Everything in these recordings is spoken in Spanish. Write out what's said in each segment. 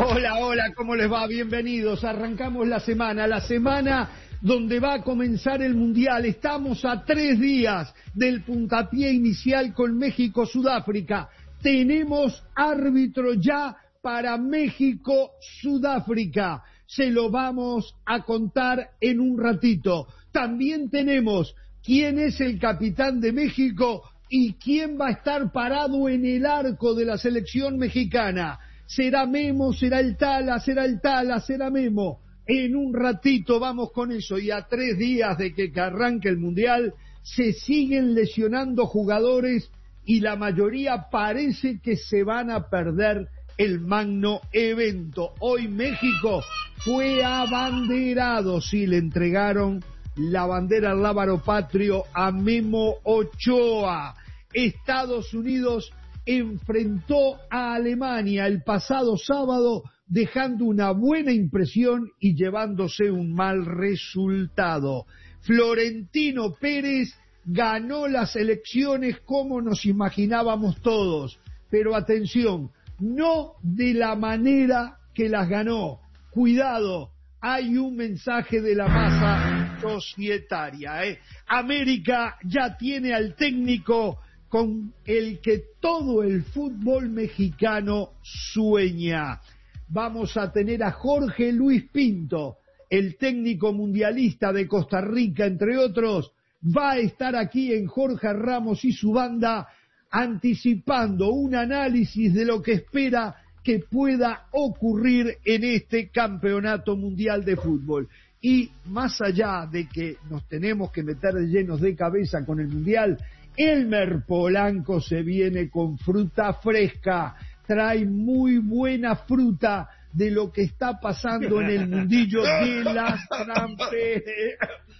Hola, hola, ¿cómo les va? Bienvenidos. Arrancamos la semana donde va a comenzar el Mundial. Estamos a 3 días del puntapié inicial con México-Sudáfrica. Tenemos árbitro ya para México-Sudáfrica. Se lo vamos a contar en un ratito. También tenemos quién es el capitán de México y quién va a estar parado en el arco de la selección mexicana. ¿Será Memo? ¿Será el Tala? ¿Será Memo? En un ratito vamos con eso. Y a 3 días de que arranque el Mundial, se siguen lesionando jugadores y la mayoría parece que se van a perder el magno evento. Hoy México fue abanderado, sí, le entregaron la bandera al lábaro patrio a Memo Ochoa. Estados Unidos enfrentó a Alemania el pasado sábado, dejando una buena impresión y llevándose un mal resultado. Florentino Pérez ganó las elecciones como nos imaginábamos todos, pero atención, no de la manera que las ganó. Cuidado, hay un mensaje de la masa societaria. América ya tiene al técnico con el que todo el fútbol mexicano sueña. Vamos a tener a Jorge Luis Pinto, el técnico mundialista de Costa Rica, entre otros, va a estar aquí en Jorge Ramos y su banda, anticipando un análisis de lo que espera que pueda ocurrir en este campeonato mundial de fútbol. Y más allá de que nos tenemos que meter de llenos de cabeza con el mundial, Elmer Polanco se viene con fruta fresca, trae muy buena fruta de lo que está pasando en el mundillo de las tramperas.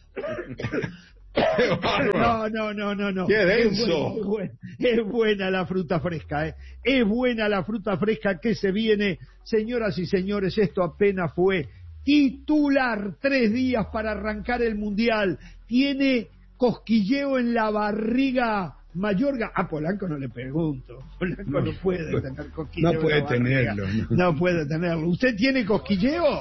No. ¡Qué denso! Es buena la fruta fresca, Es buena la fruta fresca que se viene. Señoras y señores, esto apenas fue titular. 3 días para arrancar el Mundial. Tiene cosquilleo en la barriga Mayorga. A Polanco no le pregunto. Polanco no puede tener cosquilleo. No puede tenerlo. No puede tenerlo. ¿Usted tiene cosquilleo?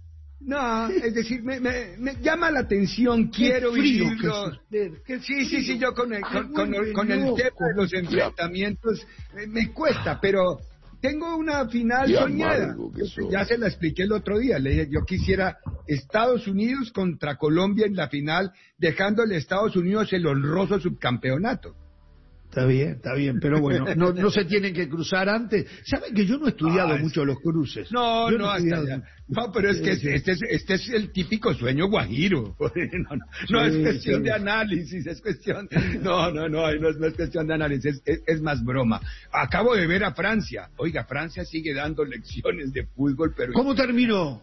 No, es decir, me llama la atención, quiero vivirlo. Sí, yo con el tema de los enfrentamientos me cuesta, pero tengo una final soñada. Ya se la expliqué el otro día. Le dije, yo quisiera Estados Unidos contra Colombia en la final, dejándole a Estados Unidos el honroso subcampeonato. Está bien, pero bueno, no se tienen que cruzar antes. ¿Saben que yo no he estudiado mucho los cruces? No, pero es que este es el típico sueño guajiro. No es cuestión de análisis, es cuestión... No es cuestión de análisis, es más broma. Acabo de ver a Francia. Oiga, Francia sigue dando lecciones de fútbol, pero... ¿Cómo terminó?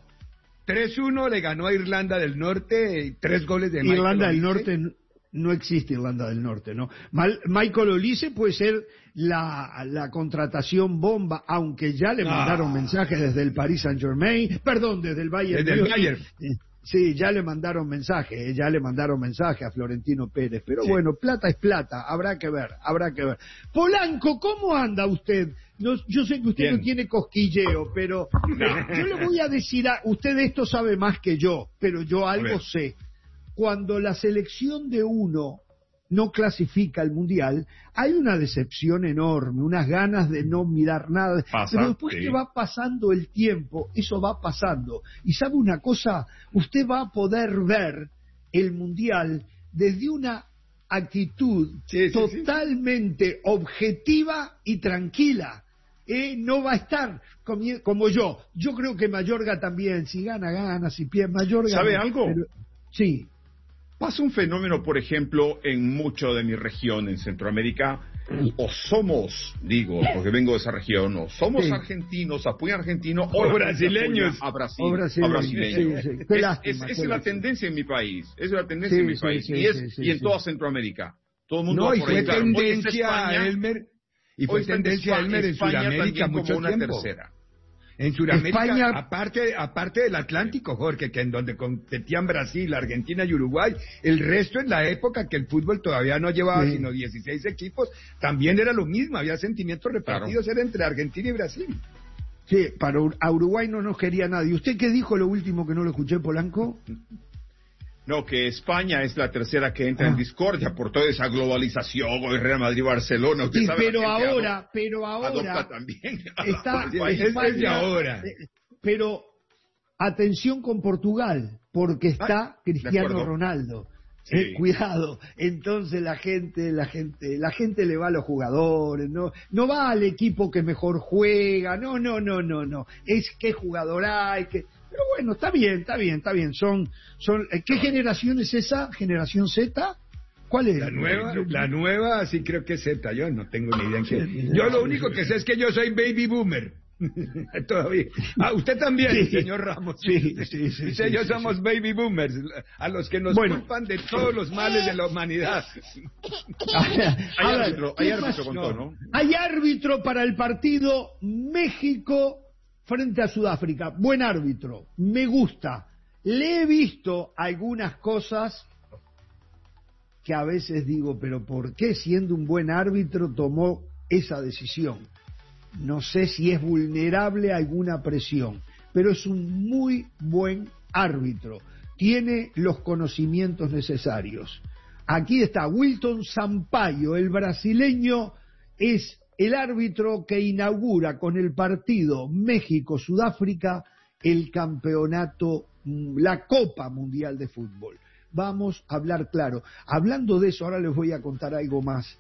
3-1 le ganó a Irlanda del Norte, 3 goles de Michael Irlanda del Olise. Norte... No existe Irlanda del Norte, ¿no? Michael Olise puede ser la contratación bomba, aunque ya le mandaron mensajes desde el Paris Saint-Germain, desde el Bayern. Desde el Bayern. Sí, ya le mandaron mensaje a Florentino Pérez, pero sí. Bueno, plata es plata, habrá que ver. Polanco, ¿cómo anda usted? Yo sé que usted Bien. No tiene cosquilleo, pero yo le voy a decir, usted esto sabe más que yo, pero yo algo sé. Cuando la selección de uno no clasifica al Mundial, hay una decepción enorme, unas ganas de no mirar nada. Pero después que va pasando el tiempo, eso va pasando. Y sabe una cosa, usted va a poder ver el Mundial desde una actitud totalmente objetiva y tranquila. No va a estar como yo. Yo creo que Mayorga también, si gana, si pierde Mayorga. ¿Sabe algo? Sí. Pasa un fenómeno, por ejemplo, en mucho de mi región, en Centroamérica, o somos, porque vengo de esa región, o somos argentinos, apoyan argentinos, o brasileños. A brasileños. Sí. Esa es la tendencia en mi país, y en toda Centroamérica. Todo el mundo no, va y por fue ahí. tendencia Elmer, en Sudamérica mucho como una tiempo. Tercera. En Sudamérica, España... aparte del Atlántico, Jorge, que en donde competían Brasil, Argentina y Uruguay, el resto en la época que el fútbol todavía no llevaba sino 16 equipos, también era lo mismo, había sentimientos repartidos, era entre Argentina y Brasil. Sí, a Uruguay no nos quería nadie. ¿Usted qué dijo lo último que no lo escuché, Polanco? No, que España es la tercera que entra en discordia por toda esa globalización, hoy Real Madrid-Barcelona. Sí, pero ahora adopta también. Está, es de ahora. Pero atención con Portugal, porque está Cristiano Ronaldo. Sí. Cuidado, entonces la gente le va a los jugadores, no va al equipo que mejor juega, no, es qué jugador hay, pero bueno, está bien, ¿qué generación es esa? ¿Generación Z? ¿Cuál es? La nueva, sí creo que es Z, yo no tengo ni idea en qué. Yo lo único que sé es que yo soy baby boomer. Todavía. Usted también, sí, señor Ramos. Sí. Yo somos baby boomers, a los que nos culpan de todos los males de la humanidad. Hay árbitro con todo, ¿no? Hay árbitro para el partido México frente a Sudáfrica. Buen árbitro, me gusta. Le he visto algunas cosas que a veces digo, pero ¿por qué siendo un buen árbitro tomó esa decisión? No sé si es vulnerable a alguna presión, pero es un muy buen árbitro. Tiene los conocimientos necesarios. Aquí está Wilton Sampaio, el brasileño, es el árbitro que inaugura con el partido México-Sudáfrica el campeonato, la Copa Mundial de Fútbol. Vamos a hablar claro. Hablando de eso, ahora les voy a contar algo más.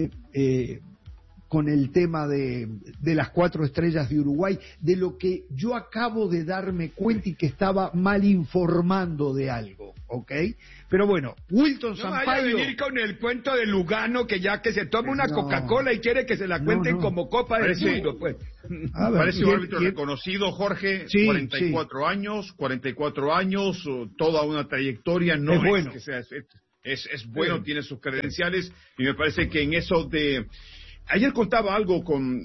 Con el tema de las 4 estrellas de Uruguay, de lo que yo acabo de darme cuenta y que estaba mal informando de algo, ¿ok? Pero bueno, Wilton Sampaio... No vaya a venir con el cuento de Lugano, que ya que se toma una Coca-Cola y quiere que se la cuenten como Copa del Mundo, pues. Parece un árbitro reconocido, Jorge, sí, 44 años, toda una trayectoria, no es bueno que sea... Es bueno, tiene sus credenciales, y me parece que en eso de... Ayer contaba algo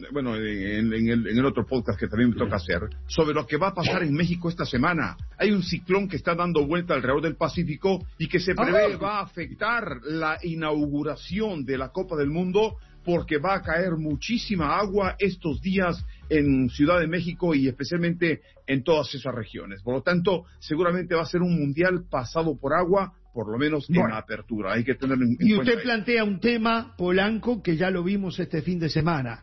en el otro podcast que también me toca hacer, sobre lo que va a pasar en México esta semana. Hay un ciclón que está dando vuelta alrededor del Pacífico y que se prevé va a afectar la inauguración de la Copa del Mundo, porque va a caer muchísima agua estos días en Ciudad de México y especialmente en todas esas regiones. Por lo tanto, seguramente va a ser un mundial pasado por agua, por lo menos en la apertura. Hay que tenerlo en cuenta. Y usted plantea un tema, Polanco, que ya lo vimos este fin de semana.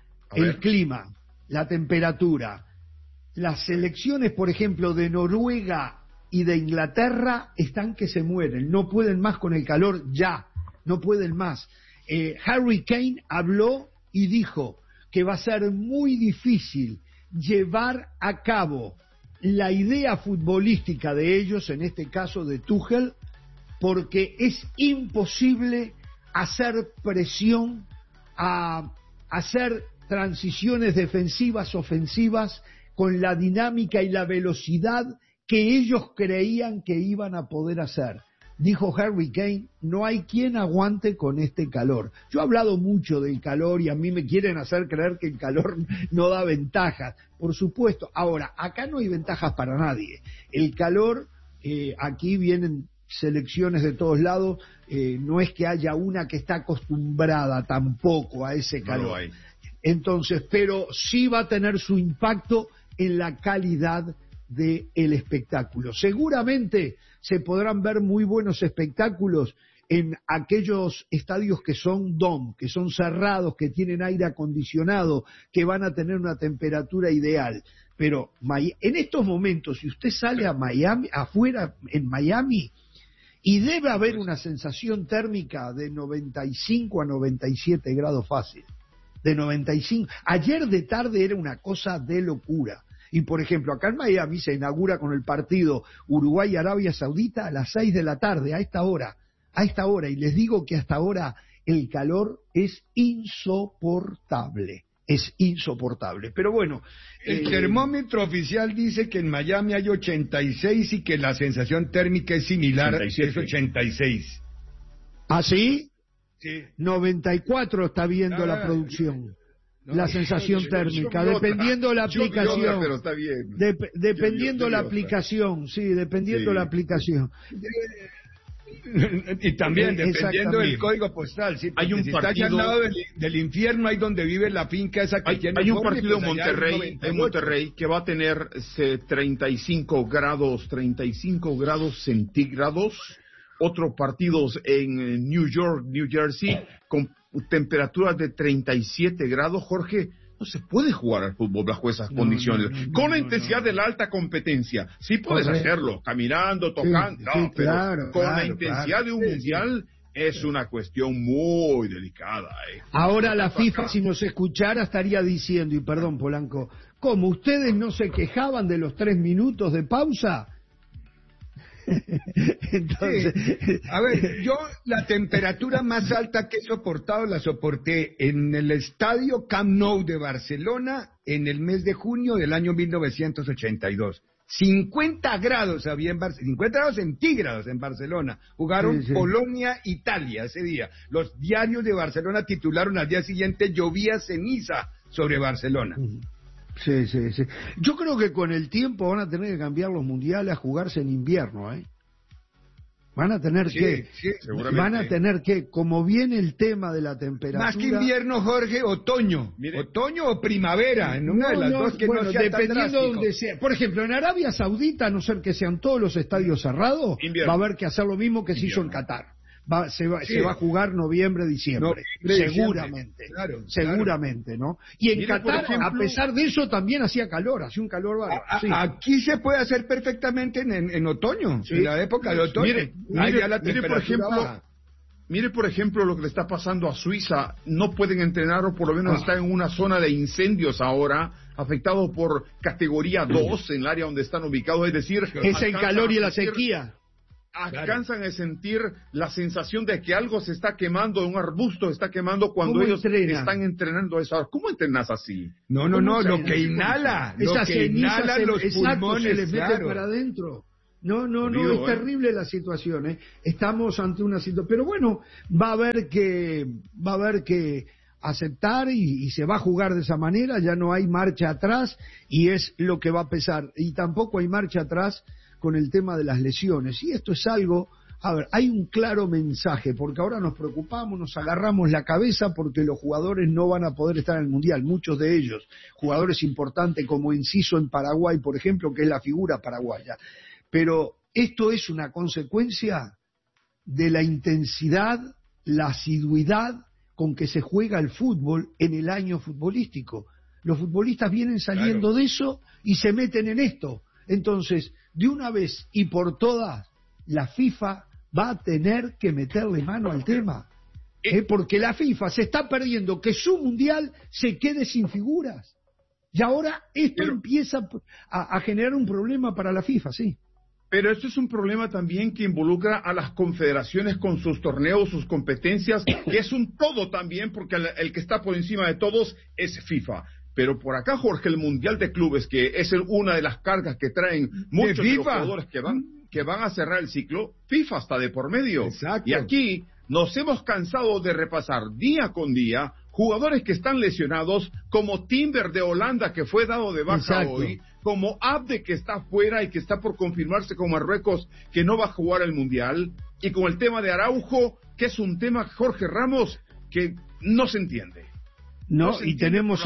El clima, la temperatura. Las selecciones, por ejemplo, de Noruega y de Inglaterra están que se mueren. No pueden más con el calor ya. No pueden más. Harry Kane habló y dijo que va a ser muy difícil llevar a cabo la idea futbolística de ellos, en este caso de Tuchel, porque es imposible hacer presión, a hacer transiciones defensivas, ofensivas, con la dinámica y la velocidad que ellos creían que iban a poder hacer. Dijo Harry Kane, no hay quien aguante con este calor. Yo he hablado mucho del calor y a mí me quieren hacer creer que el calor no da ventajas. Por supuesto, ahora, acá no hay ventajas para nadie. El calor, aquí vienen selecciones de todos lados, no es que haya una que está acostumbrada tampoco a ese calor. No lo hay. Entonces, pero sí va a tener su impacto en la calidad del espectáculo. Seguramente se podrán ver muy buenos espectáculos en aquellos estadios que son dome, que son cerrados, que tienen aire acondicionado, que van a tener una temperatura ideal. Pero en estos momentos, si usted sale a Miami, afuera en Miami, y debe haber una sensación térmica de 95 a 97 grados fácil. De 95. Ayer de tarde era una cosa de locura. Y por ejemplo, acá en Miami se inaugura con el partido Uruguay-Arabia Saudita a las 6 de la tarde, a esta hora. Y les digo que hasta ahora el calor es insoportable. Pero bueno. El termómetro oficial dice que en Miami hay 86 y que la sensación térmica es similar, 87. Es 86. ¿Ah, sí? Sí. 94 está viendo la producción. La sensación térmica, dependiendo la aplicación. Pero está bien. Dependiendo la aplicación, sí, dependiendo la aplicación. Y también, dependiendo del código postal, sí, hay un si partido... está al lado del infierno, ahí donde vive la finca esa que tiene... Hay un partido en Monterrey que va a tener 35 grados centígrados. Otros partidos en New York, New Jersey, con temperaturas de 37 grados, Jorge. No se puede jugar al fútbol bajo esas condiciones, con la intensidad de la alta competencia. Sí puedes hacerlo, caminando, tocando, pero con la intensidad de un mundial es una cuestión muy delicada. Ahora la FIFA, si nos escuchara, estaría diciendo, y perdón Polanco, ¿cómo ustedes no se quejaban de los 3 minutos de pausa? Entonces, sí. A ver, yo la temperatura más alta que he soportado la soporté en el estadio Camp Nou de Barcelona en el mes de junio del año 1982. 50 grados había en 50 grados centígrados en Barcelona. Jugaron Polonia-Italia ese día. Los diarios de Barcelona titularon al día siguiente: llovía ceniza sobre Barcelona. Sí. Yo creo que con el tiempo van a tener que cambiar los mundiales a jugarse en invierno, ¿eh? Van a tener que, como viene el tema de la temperatura... Más que invierno, Jorge, otoño. Mire. Otoño o primavera, en una de las dos que no sea dependiendo tan drástico. donde sea. Por ejemplo, en Arabia Saudita, a no ser que sean todos los estadios cerrados, va a haber que hacer lo mismo que se hizo en Qatar. Se va a jugar noviembre, diciembre, seguramente, ¿no? Y en Qatar, a pesar de eso, también hacía un calor bárbaro. Aquí se puede hacer perfectamente en otoño, en la época de otoño. Mire, por ejemplo, lo que le está pasando a Suiza. No pueden entrenar, o por lo menos están en una zona de incendios ahora, afectados por categoría 2 en el área donde están ubicados, es decir... Es el calor y la sequía. Alcanzan a sentir la sensación de que algo se está quemando, un arbusto se está quemando cuando ellos están entrenando eso. ¿Cómo entrenas así? No, lo que inhala, los pulmones, se les mete para adentro. No, es terrible la situación, ¿eh? Estamos ante una situación, pero bueno, va a haber que aceptar y se va a jugar de esa manera. Ya no hay marcha atrás y es lo que va a pesar, y tampoco hay marcha atrás con el tema de las lesiones. Y esto es algo, a ver, hay un claro mensaje, porque ahora nos preocupamos, nos agarramos la cabeza porque los jugadores no van a poder estar en el Mundial, muchos de ellos, jugadores importantes como Enciso en Paraguay, por ejemplo, que es la figura paraguaya. Pero esto es una consecuencia de la intensidad, la asiduidad con que se juega el fútbol en el año futbolístico. Los futbolistas vienen saliendo de eso y se meten en esto. Entonces, de una vez y por todas, la FIFA va a tener que meterle mano al tema. Porque la FIFA se está perdiendo que su mundial se quede sin figuras. Y ahora esto empieza a generar un problema para la FIFA, sí. Pero esto es un problema también que involucra a las confederaciones con sus torneos, sus competencias, que es un todo también, porque el que está por encima de todos es FIFA. Pero por acá, Jorge, el Mundial de Clubes, que es una de las cargas que traen muchos de los jugadores que van a cerrar el ciclo, FIFA está de por medio. Exacto. Y aquí nos hemos cansado de repasar día con día jugadores que están lesionados, como Timber de Holanda, que fue dado de baja hoy, como Abde, que está fuera y que está por confirmarse con Marruecos, que no va a jugar el Mundial, y con el tema de Araujo, que es un tema, Jorge Ramos, que no se entiende. Y tenemos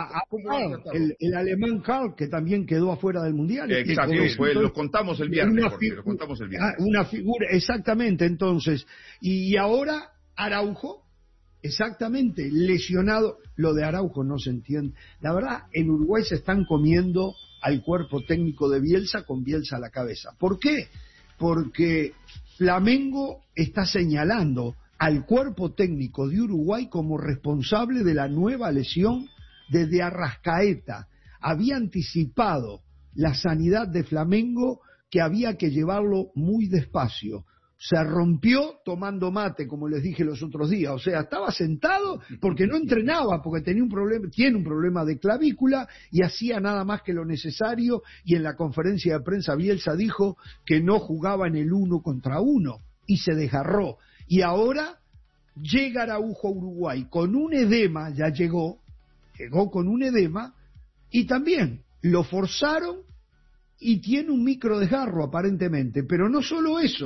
el alemán Karl, que también quedó afuera del Mundial. Exacto, lo contamos el viernes. Una figura, exactamente, entonces. Y ahora Araujo, exactamente, lesionado. Lo de Araujo no se entiende. La verdad, en Uruguay se están comiendo al cuerpo técnico de Bielsa con Bielsa a la cabeza. ¿Por qué? Porque Flamengo está señalando al cuerpo técnico de Uruguay como responsable de la nueva lesión de Arrascaeta. Había anticipado la sanidad de Flamengo, que había que llevarlo muy despacio. Se rompió tomando mate, como les dije los otros días. O sea, estaba sentado porque no entrenaba, porque tiene un problema de clavícula, y hacía nada más que lo necesario, y en la conferencia de prensa Bielsa dijo que no jugaba en el 1 contra 1 y se desgarró. Y ahora llega Araujo a Uruguay con un edema, llegó con un edema, y también lo forzaron y tiene un microdesgarro aparentemente. Pero no solo eso,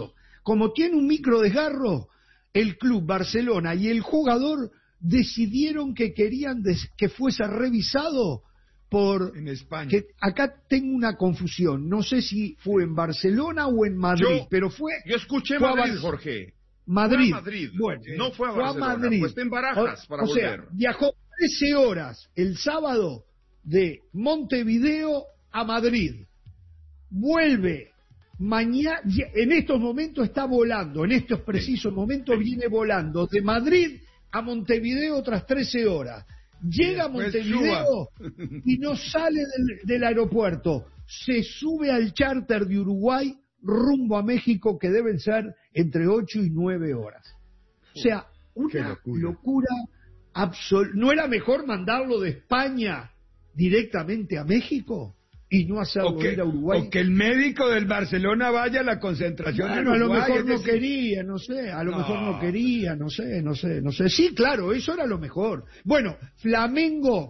como tiene un micro desgarro, el club Barcelona y el jugador decidieron que querían que fuese revisado en España. Que acá tengo una confusión, no sé si fue en Barcelona o en Madrid, pero yo escuché Madrid, Jorge. Madrid. Fue a Madrid. Bueno, no fue a Barcelona, a Madrid. Pues en Barajas para volver. Sea, viajó 13 horas el sábado de Montevideo a Madrid. Vuelve mañana, en estos momentos está volando, en estos precisos momentos viene volando de Madrid a Montevideo otras 13 horas. Llega a Montevideo y no sale del aeropuerto, se sube al charter de Uruguay rumbo a México, que deben ser entre 8 y 9 horas. O sea, una locura absoluta. ¿No era mejor mandarlo de España directamente a México y no hacerlo ir a Uruguay? O que el médico del Barcelona vaya a la concentración de Uruguay. A lo mejor no quería, no sé, a lo mejor no quería, no sé. Sí, claro, eso era lo mejor. Bueno, Flamengo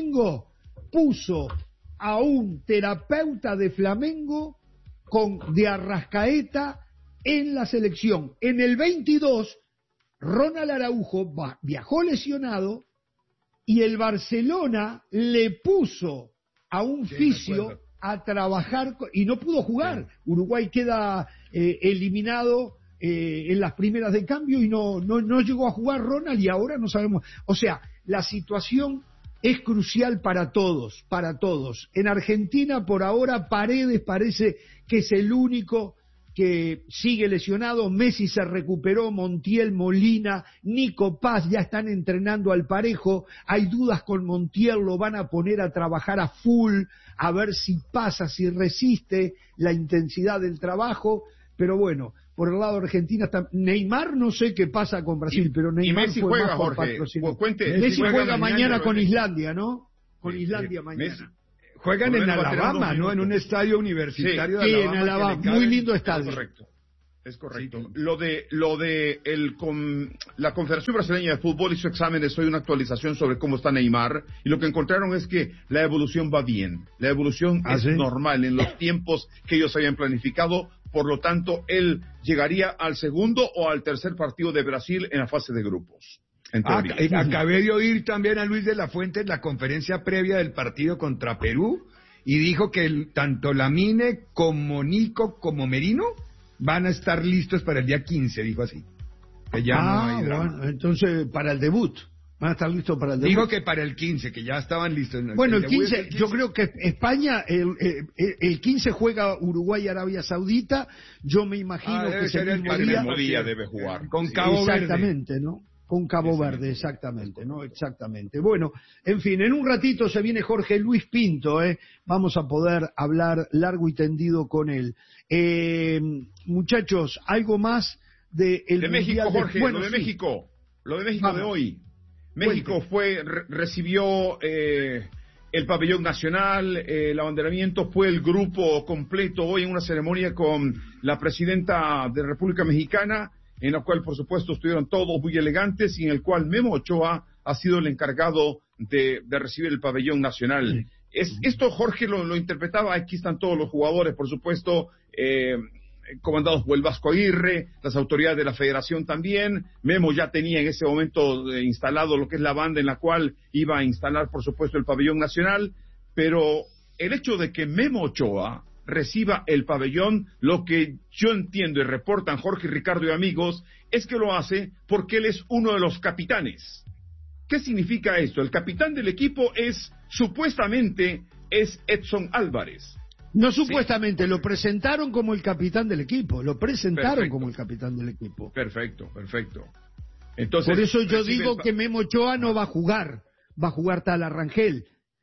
puso a un terapeuta de Flamengo de Arrascaeta en la selección. En el 22, Ronald Araujo viajó lesionado y el Barcelona le puso a un fisio a trabajar y no pudo jugar. Sí. Uruguay queda eliminado en las primeras de cambio y no llegó a jugar Ronald y ahora no sabemos. O sea, la situación es crucial para todos. En Argentina por ahora Paredes parece que es el único que sigue lesionado. Messi se recuperó, Montiel, Molina, Nico Paz ya están entrenando al parejo. Hay dudas con Montiel, lo van a poner a trabajar a full, a ver si pasa, si resiste la intensidad del trabajo. Pero bueno, por el lado de Argentina está Neymar, no sé qué pasa con Brasil, pero Neymar y Messi fue juega, más por patrocinio. Messi juega mañana con Islandia, ¿no? Con Islandia mañana. Messi. Juegan en Alabama, ¿no? En un estadio universitario de Alabama. Sí, en Alabama, muy lindo estadio. Es correcto. Sí. Lo de la Confederación Brasileña de Fútbol hizo exámenes hoy, una actualización sobre cómo está Neymar, y lo que encontraron es que la evolución va bien. La evolución es normal en los tiempos que ellos habían planificado, por lo tanto, él llegaría al segundo o al tercer partido de Brasil en la fase de grupos. Acabé de oír también a Luis de la Fuente en la conferencia previa del partido contra Perú y dijo que tanto Lamine como Nico como Merino van a estar listos para el día 15, dijo así. Que ya no hay drama. Bueno, entonces para el debut. Van a estar listos para el debut. Dijo que para el 15, que ya estaban listos. Bueno, el 15, yo creo que España, el 15 juega Uruguay-Arabia Saudita. Yo me imagino que ese mismo día debe jugar. Con Cabo Verde. Exactamente, ¿no? Con Cabo Verde, exactamente, ¿no? Exactamente. Bueno, en fin, en un ratito se viene Jorge Luis Pinto, vamos a poder hablar largo y tendido con él. Muchachos, algo más de México, Jorge, bueno, lo de México de hoy. México recibió el pabellón nacional, el abanderamiento, fue el grupo completo hoy en una ceremonia con la presidenta de la República Mexicana, en la cual, por supuesto, estuvieron todos muy elegantes y en el cual Memo Ochoa ha sido el encargado de recibir el pabellón nacional. Esto, Jorge, lo interpretaba, aquí están todos los jugadores, por supuesto, comandados por el Vasco Aguirre, las autoridades de la federación también. Memo ya tenía en ese momento instalado lo que es la banda en la cual iba a instalar, por supuesto, el pabellón nacional, pero el hecho de que Memo Ochoa reciba el pabellón, lo que yo entiendo y reportan Jorge, Ricardo y amigos, es que lo hace porque él es uno de los capitanes. ¿Qué significa esto? El capitán del equipo supuestamente es Edson Álvarez. No supuestamente, lo presentaron como el capitán del equipo, como el capitán del equipo. Perfecto. Entonces, por eso yo digo que Memo Ochoa no va a jugar Tala Rangel.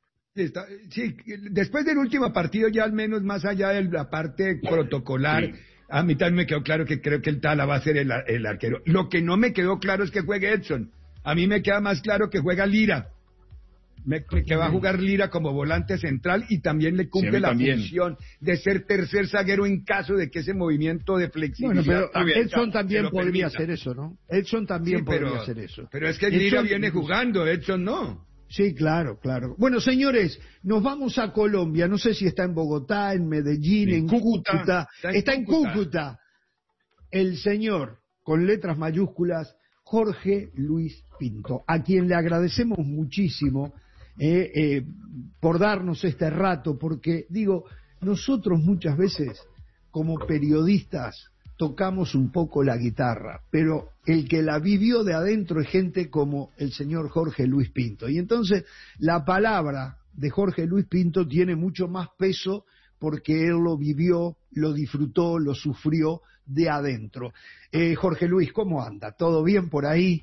Sí, después del último partido, ya al menos más allá de la parte protocolar, a mí también me quedó claro que creo que el Tala va a ser el arquero. Lo que no me quedó claro es que juegue Edson. A mí me queda más claro que juega Lira. Que va a jugar Lira como volante central y también le cumple función de ser tercer zaguero en caso de que ese movimiento de flexibilidad. Bueno, pero Edson también podría hacer eso, ¿no? Edson también podría hacer eso. Pero es que Lira viene jugando, Edson no. Sí, claro. Bueno, señores, nos vamos a Colombia. No sé si está en Bogotá, en Medellín, en Cúcuta. Está en Cúcuta. el señor, con letras mayúsculas, Jorge Luis Pinto, a quien le agradecemos muchísimo por darnos este rato, porque digo, nosotros muchas veces como periodistas tocamos un poco la guitarra, pero el que la vivió de adentro es gente como el señor Jorge Luis Pinto, y entonces la palabra de Jorge Luis Pinto tiene mucho más peso porque él lo vivió, lo disfrutó, lo sufrió de adentro. Jorge Luis, ¿cómo anda? ¿Todo bien por ahí?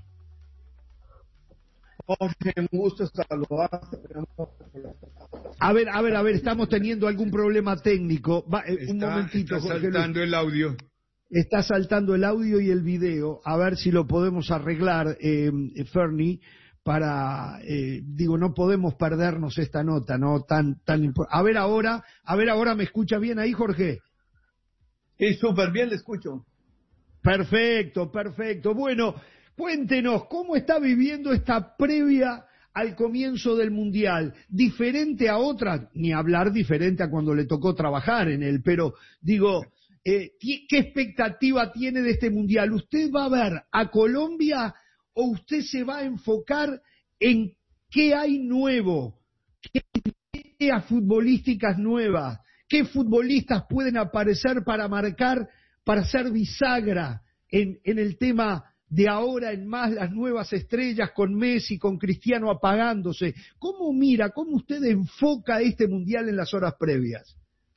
Jorge, un gusto saludarte. A ver, estamos teniendo algún problema técnico. Un momentito, está Jorge saltando Luis. el audio. Está saltando el audio y el video. A ver si lo podemos arreglar, Fernie, para, no podemos perdernos esta nota, ¿no? Tan importante. A ver ahora, ¿me escucha bien ahí, Jorge? Sí, súper bien, le escucho. Perfecto. Bueno, cuéntenos, ¿cómo está viviendo esta previa al comienzo del Mundial? Diferente a otras, ni hablar diferente a cuando le tocó trabajar en él, pero digo, ¿qué expectativa tiene de este Mundial? ¿Usted va a ver a Colombia o usted se va a enfocar en qué hay nuevo? ¿Qué ideas futbolísticas nuevas? ¿Qué futbolistas pueden aparecer para marcar, para ser bisagra en el tema de ahora en más, las nuevas estrellas con Messi, con Cristiano apagándose? ¿Cómo mira, cómo usted enfoca este Mundial en las horas previas?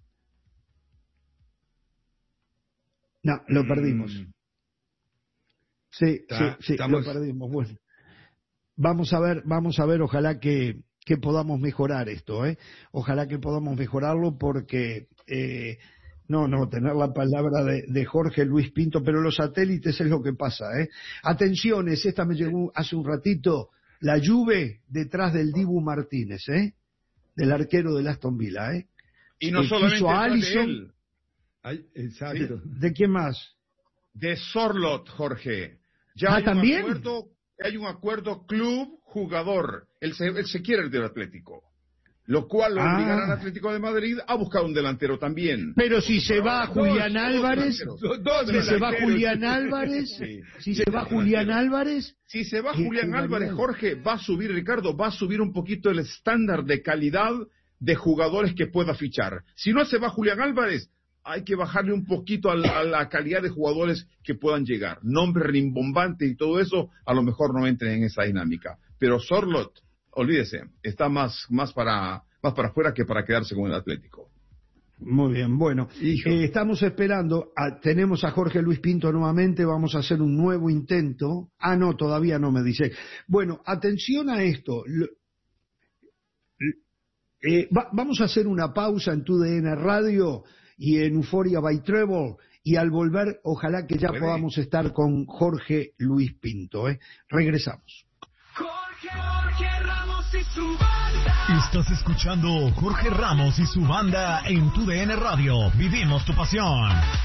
No, lo perdimos. Sí, lo perdimos. Bueno, vamos a ver, ojalá que podamos mejorar esto, Ojalá que podamos mejorarlo porque tener la palabra de Jorge Luis Pinto, pero los satélites es lo que pasa, Atenciones, esta me llegó hace un ratito, la Juve detrás del Dibu Martínez, del arquero del Aston Villa, Y no solamente Alisson, de él. Ay, exacto. ¿De quién más? De Sorloth, Jorge. Ya ¿también? Hay un acuerdo club-jugador. Él se quiere ir del Atlético. Lo cual lo obligará al Atlético de Madrid a buscar un delantero también. Pero si se va Julián Álvarez, Si se va Julián Álvarez, Jorge, va a subir un poquito el estándar de calidad de jugadores que pueda fichar. Si no se va Julián Álvarez, hay que bajarle un poquito a la calidad de jugadores que puedan llegar. Nombres rimbombantes y todo eso, a lo mejor no entren en esa dinámica. Pero Sorloth, olvídese, está más para afuera que para quedarse con el Atlético. Muy bien, bueno, estamos esperando, tenemos a Jorge Luis Pinto nuevamente, vamos a hacer un nuevo intento. No, todavía no me dice. Bueno, atención a esto. Vamos a hacer una pausa en TUDN Radio y en Euphoria by Treble, y al volver, ojalá que ya podamos estar con Jorge Luis Pinto, Regresamos. Jorge Ramos y su banda. Estás escuchando Jorge Ramos y su banda en TUDN Radio. Vivimos tu pasión.